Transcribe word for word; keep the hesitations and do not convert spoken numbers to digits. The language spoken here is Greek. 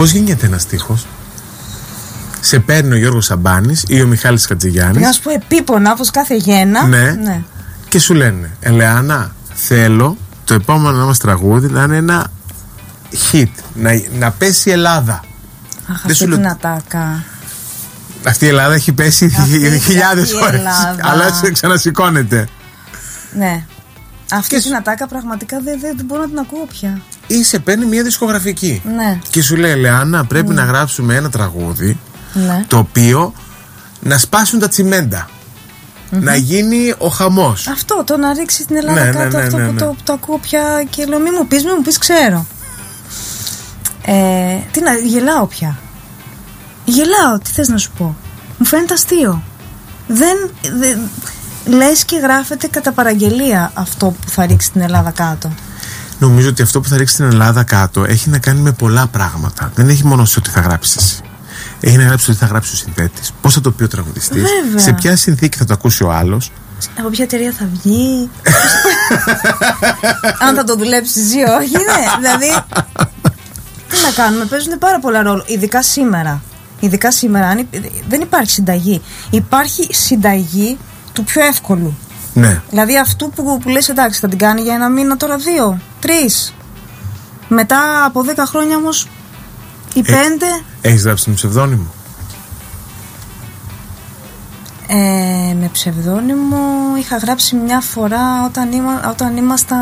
Πώς γίνεται ένας στίχος? Σε παίρνει ο Γιώργος Σαμπάνης ή ο Μιχάλης Χατζηγιάννης. Να σου πω επίπονα όπως κάθε γένα. Ναι. ναι. Και σου λένε, Ελεάνα, θέλω το επόμενο μας τραγούδι να είναι ένα hit, να, να πέσει η Ελλάδα. Αχ, αυτή την ατάκα. Αυτή η Ελλάδα έχει πέσει χιλιάδες ώρες, αλλά σε ξανασηκώνεται. Ναι. Αυτή την ατάκα πραγματικά δεν, δεν, δεν μπορώ να την ακούω πια. Ή σε παίρνει μια δισκογραφική, ναι. και σου λέει, Ελεάνα, πρέπει mm. να γράψουμε ένα τραγούδι, ναι. το οποίο να σπάσουν τα τσιμέντα. Mm-hmm. Να γίνει ο χαμός. Αυτό, το να ρίξει την Ελλάδα, ναι, κάτω, ναι, ναι, αυτό ναι, ναι. Που, το, που το ακούω πια και λέω, μη μου πεις, μη μου πεις, ξέρω. Ε, τι να, γελάω πια. Γελάω, τι θες να σου πω. Μου φαίνεται αστείο. Δεν, δεν λες και γράφεται κατά παραγγελία αυτό που θα ρίξει την Ελλάδα κάτω. Νομίζω ότι αυτό που θα ρίξει την Ελλάδα κάτω έχει να κάνει με πολλά πράγματα. Δεν έχει μόνο σε ότι θα γράψεις εσύ. Έχει να γράψει ότι θα γράψει ο συνθέτης, πώς θα το πει ο τραγουδιστής, σε ποια συνθήκη θα το ακούσει ο άλλος, από ποια εταιρεία θα βγει, αν θα το δουλέψει ή όχι. Ναι, δηλαδή τι να κάνουμε, παίζουν πάρα πολλά ρόλο. Ειδικά σήμερα. Ειδικά σήμερα αν, δεν υπάρχει συνταγή. Υπάρχει συνταγή του πιο εύκολου. Ναι. Δηλαδή αυτού που, που λες, εντάξει, θα την κάνει για ένα μήνα, τώρα δύο, τρεις. Μετά από δέκα χρόνια όμως οι ε, πέντε. Έχεις γράψει με ψευδόνυμο? Ε, με ψευδόνυμο είχα γράψει μια φορά όταν, είμα, όταν ήμασταν